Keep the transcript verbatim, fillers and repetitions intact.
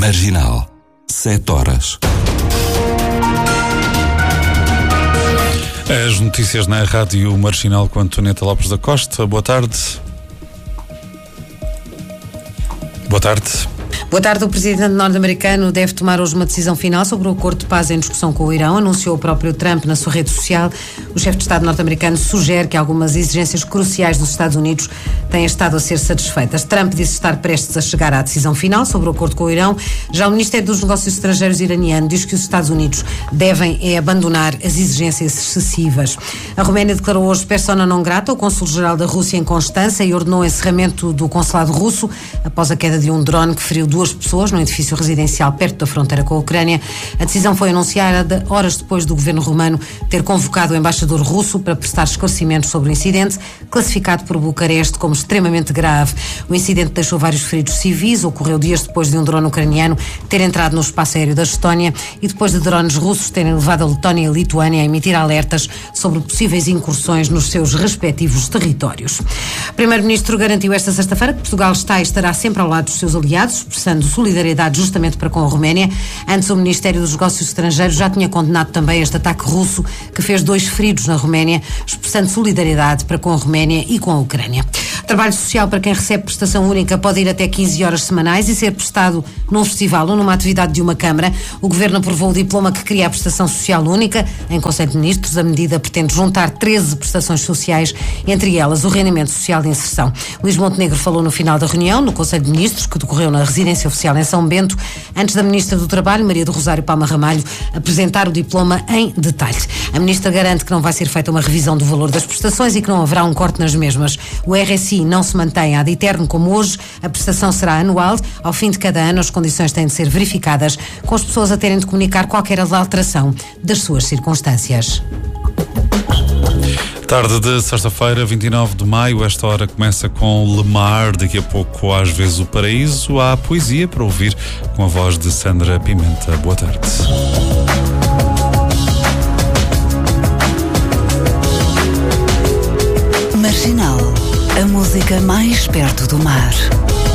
Marginal. Sete horas. As notícias na Rádio Marginal com Antonieta Lopes da Costa. Boa tarde. Boa tarde. Boa tarde. O presidente norte-americano deve tomar hoje uma decisão final sobre o acordo de paz em discussão com o Irão, anunciou o próprio Trump na sua rede social. O chefe de Estado norte-americano sugere que algumas exigências cruciais dos Estados Unidos têm estado a ser satisfeitas. Trump disse estar prestes a chegar à decisão final sobre o acordo com o Irão. Já o Ministério dos Negócios Estrangeiros iraniano diz que os Estados Unidos devem é abandonar as exigências excessivas. A Roménia declarou hoje persona non grata ao cônsul-geral da Rússia em Constança e ordenou o encerramento do consulado russo após a queda de um drone que feriu duas pessoas num edifício residencial perto da fronteira com a Ucrânia. A decisão foi anunciada horas depois do governo romano ter convocado o embaixador russo para prestar esclarecimentos sobre o incidente, classificado por Bucareste como extremamente grave. O incidente deixou vários feridos civis, ocorreu dias depois de um drone ucraniano ter entrado no espaço aéreo da Estónia e depois de drones russos terem levado a Letónia e a Lituânia a emitir alertas sobre possíveis incursões nos seus respectivos territórios. O primeiro-ministro garantiu esta sexta-feira que Portugal está e estará sempre ao lado dos seus aliados, expressando solidariedade justamente para com a Roménia. Antes, o Ministério dos Negócios Estrangeiros já tinha condenado também este ataque russo que fez dois feridos na Roménia, expressando solidariedade para com a Roménia e com a Ucrânia. Trabalho social para quem recebe prestação única pode ir até quinze horas semanais e ser prestado num festival ou numa atividade de uma Câmara. O Governo aprovou o diploma que cria a prestação social única. Em Conselho de Ministros, a medida pretende juntar treze prestações sociais, entre elas o rendimento social de inserção. Luís Montenegro falou no final da reunião, no Conselho de Ministros, que decorreu na residência oficial em São Bento, antes da Ministra do Trabalho, Maria do Rosário Palma Ramalho, apresentar o diploma em detalhe. A Ministra garante que não vai ser feita uma revisão do valor das prestações e que não haverá um corte nas mesmas. O R S I não se mantém ad eterno como hoje, a prestação será anual. Ao fim de cada ano, as condições têm de ser verificadas, com as pessoas a terem de comunicar qualquer alteração das suas circunstâncias. Tarde de sexta-feira, vinte e nove de maio, esta hora começa com Lemar, daqui a pouco às vezes o Paraíso, há poesia para ouvir com a voz de Sandra Pimenta. Boa tarde. Marginal, a música mais perto do mar.